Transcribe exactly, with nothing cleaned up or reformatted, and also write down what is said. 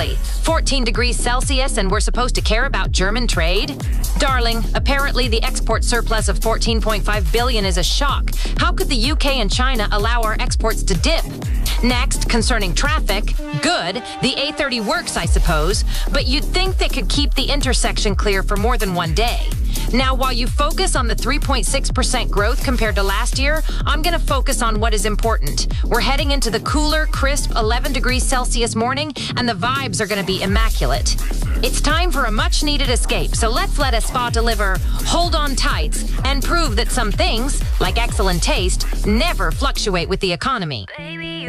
Seriously, fourteen degrees Celsius and we're supposed to care about German trade? Darling, apparently the export surplus of fourteen point five billion is a shock. How could the U K and China allow our exports to dip? Next, concerning traffic, good, the A thirty works, I suppose, but you'd think they could keep the intersection clear for more than one day. Now, while you focus on the three point six percent growth compared to last year, I'm going to focus on what is important. We're heading into the cooler, crisp eleven degrees Celsius morning, and the vibes are going to be immaculate. It's time for a much-needed escape, so let's let a spa deliver hold on tights and prove that some things, like excellent taste, never fluctuate with the economy. Baby,